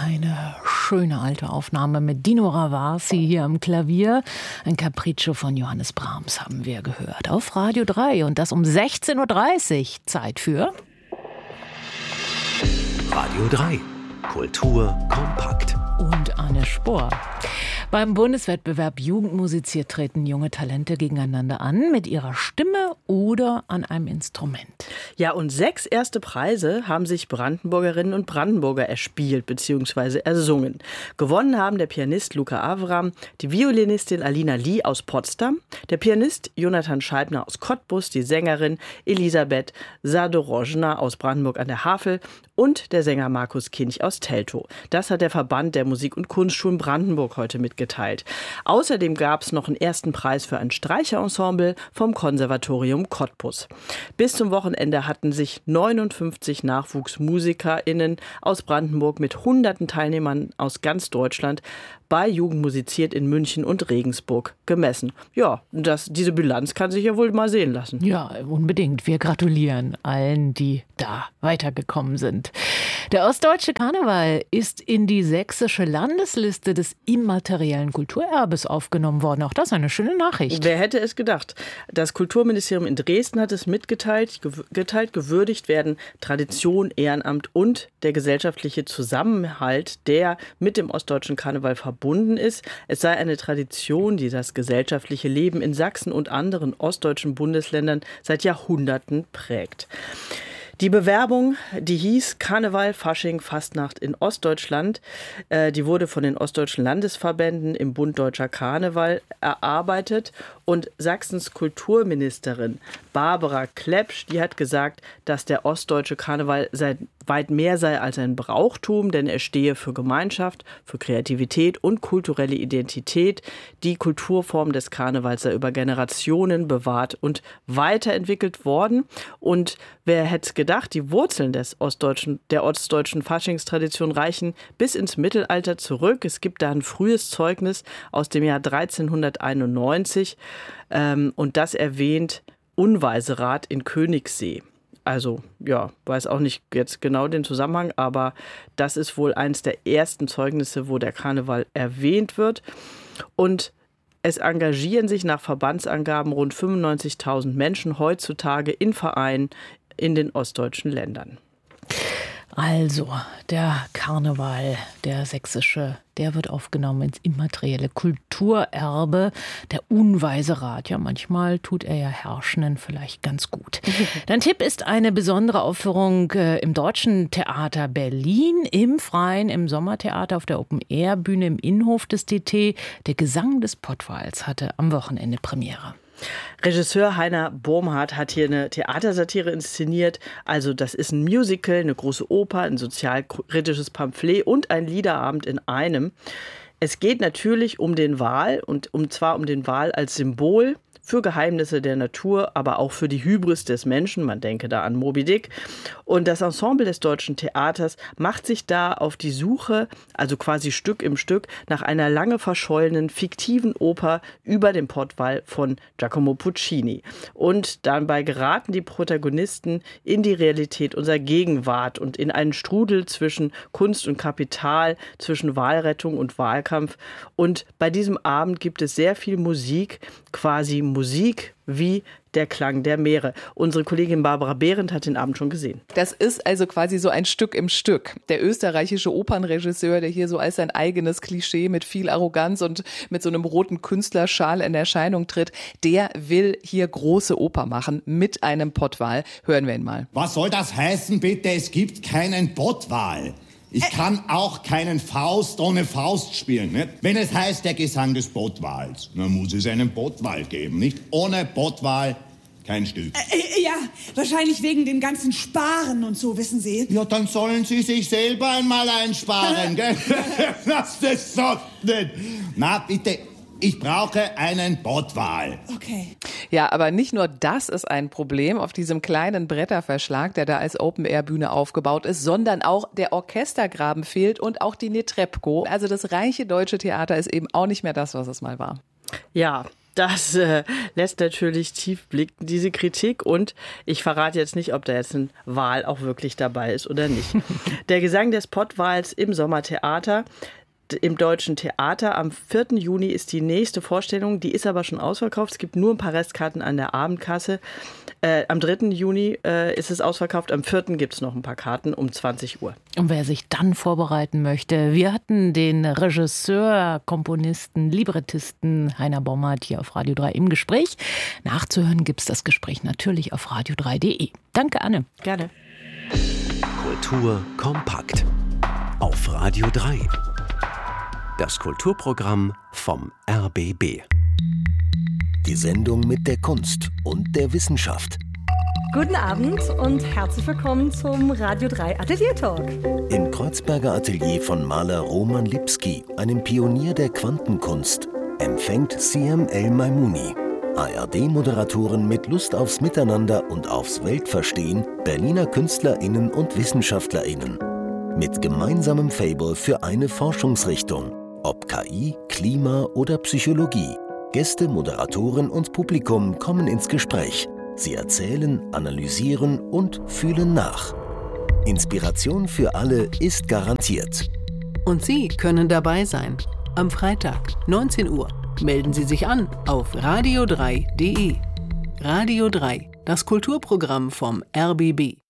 Eine schöne alte Aufnahme mit Dino Ravasi hier am Klavier. Ein Capriccio von Johannes Brahms haben wir gehört auf Radio 3 und das um 16.30 Uhr. Zeit für Radio 3. Kultur kompakt. Und Anne Spohr. Beim Bundeswettbewerb Jugend musiziert treten junge Talente gegeneinander an, mit ihrer Stimme oder an einem Instrument. Ja, und 6 erste Preise haben sich Brandenburgerinnen und Brandenburger erspielt bzw. ersungen. Gewonnen haben der Pianist Luca Avram, die Violinistin Alina Lee aus Potsdam, der Pianist Jonathan Scheibner aus Cottbus, die Sängerin Elisabeth Sadorojna aus Brandenburg an der Havel und der Sänger Markus Kinch aus Teltow. Das hat der Verband der Musik- und Kunstschulen Brandenburg heute mitgeteilt. Außerdem gab es noch einen ersten Preis für ein Streicherensemble vom Konservatorium Cottbus. Bis zum Wochenende hatten sich 59 NachwuchsmusikerInnen aus Brandenburg mit hunderten Teilnehmern aus ganz Deutschland bei Jugend musiziert in München und Regensburg gemessen. Ja, diese Bilanz kann sich ja wohl mal sehen lassen. Ja, unbedingt. Wir gratulieren allen, die da weitergekommen sind. Der ostdeutsche Karneval ist in die sächsische Landesliste des immateriellen Kulturerbes aufgenommen worden. Auch das eine schöne Nachricht. Wer hätte es gedacht? Das Kulturministerium in Dresden hat es mitgeteilt. Gewürdigt werden Tradition, Ehrenamt und der gesellschaftliche Zusammenhalt, der mit dem ostdeutschen Karneval verbunden ist. Es sei eine Tradition, die das gesellschaftliche Leben in Sachsen und anderen ostdeutschen Bundesländern seit Jahrhunderten prägt. Die Bewerbung, die hieß Karneval, Fasching, Fastnacht in Ostdeutschland, die wurde von den ostdeutschen Landesverbänden im Bund Deutscher Karneval erarbeitet und Sachsens Kulturministerin Barbara Klepsch, die hat gesagt, dass der ostdeutsche Karneval weit mehr sei als ein Brauchtum, denn er stehe für Gemeinschaft, für Kreativität und kulturelle Identität. Die Kulturform des Karnevals sei über Generationen bewahrt und weiterentwickelt worden. Und wer hätte es gedacht, die Wurzeln der ostdeutschen Faschingstradition reichen bis ins Mittelalter zurück. Es gibt da ein frühes Zeugnis aus dem Jahr 1391 und das erwähnt Unweiserath in Königssee. Also, ja, weiß auch nicht jetzt genau den Zusammenhang, aber das ist wohl eines der ersten Zeugnisse, wo der Karneval erwähnt wird. Und es engagieren sich nach Verbandsangaben rund 95.000 Menschen heutzutage in Vereinen in den ostdeutschen Ländern. Also, der Karneval, der sächsische, der wird aufgenommen ins immaterielle Kulturerbe. Der Unweiserath, ja, manchmal tut er ja Herrschenden vielleicht ganz gut. Dein Tipp ist eine besondere Aufführung im Deutschen Theater Berlin, im Freien, im Sommertheater auf der Open-Air-Bühne im Innenhof des TT. Der Gesang des Pottwals hatte am Wochenende Premiere. Regisseur Heiner Bohmhardt hat hier eine Theatersatire inszeniert. Also das ist ein Musical, eine große Oper, ein sozialkritisches Pamphlet und ein Liederabend in einem. Es geht natürlich um den Wal und zwar um den Wal als Symbol für Geheimnisse der Natur, aber auch für die Hybris des Menschen. Man denke da an Moby Dick. Und das Ensemble des Deutschen Theaters macht sich da auf die Suche, also quasi Stück im Stück, nach einer lange verschollenen, fiktiven Oper über den Pottwal von Giacomo Puccini. Und dabei geraten die Protagonisten in die Realität unserer Gegenwart und in einen Strudel zwischen Kunst und Kapital, zwischen Wahlrettung und Wahlkampf. Und bei diesem Abend gibt es sehr viel Musik, quasi Musik wie der Klang der Meere. Unsere Kollegin Barbara Behrendt hat den Abend schon gesehen. Das ist also quasi so ein Stück im Stück. Der österreichische Opernregisseur, der hier so als sein eigenes Klischee mit viel Arroganz und mit so einem roten Künstlerschal in Erscheinung tritt, der will hier große Oper machen mit einem Pottwal. Hören wir ihn mal. Was soll das heißen, bitte? Es gibt keinen Pottwal. Ich kann auch keinen Faust ohne Faust spielen, nicht? Wenn es heißt, der Gesang des Pottwals, dann muss es einen Pottwal geben, nicht? Ohne Pottwal kein Stück. Ja, wahrscheinlich wegen dem ganzen Sparen und so, wissen Sie. Ja, dann sollen Sie sich selber einmal einsparen, gell? Lass das so nicht. Na, bitte, ich brauche einen Pottwal. Okay. Ja, aber nicht nur das ist ein Problem auf diesem kleinen Bretterverschlag, der da als Open-Air-Bühne aufgebaut ist, sondern auch der Orchestergraben fehlt und auch die Netrebko. Also das reiche deutsche Theater ist eben auch nicht mehr das, was es mal war. Ja, Das lässt natürlich tief blicken, diese Kritik. Und ich verrate jetzt nicht, ob da jetzt ein Wal auch wirklich dabei ist oder nicht. Der Gesang des Pottwals im Sommertheater. Im Deutschen Theater. Am 4. Juni ist die nächste Vorstellung. Die ist aber schon ausverkauft. Es gibt nur ein paar Restkarten an der Abendkasse. Am 3. Juni ist es ausverkauft. Am 4. gibt es noch ein paar Karten um 20 Uhr. Und wer sich dann vorbereiten möchte, wir hatten den Regisseur, Komponisten, Librettisten Heiner Bommert hier auf Radio 3 im Gespräch. Nachzuhören gibt es das Gespräch natürlich auf radio3.de. Danke, Anne. Gerne. Kultur kompakt. Auf Radio 3. Das Kulturprogramm vom RBB. Die Sendung mit der Kunst und der Wissenschaft. Guten Abend und herzlich willkommen zum Radio 3 Atelier Talk. Im Kreuzberger Atelier von Maler Roman Lipski, einem Pionier der Quantenkunst, empfängt Siem El-Maimouni, ARD-Moderatorin mit Lust aufs Miteinander und aufs Weltverstehen, Berliner KünstlerInnen und WissenschaftlerInnen. Mit gemeinsamem Faible für eine Forschungsrichtung. Ob KI, Klima oder Psychologie. Gäste, Moderatoren und Publikum kommen ins Gespräch. Sie erzählen, analysieren und fühlen nach. Inspiration für alle ist garantiert. Und Sie können dabei sein. Am Freitag, 19 Uhr. Melden Sie sich an auf radio3.de. Radio 3, das Kulturprogramm vom RBB.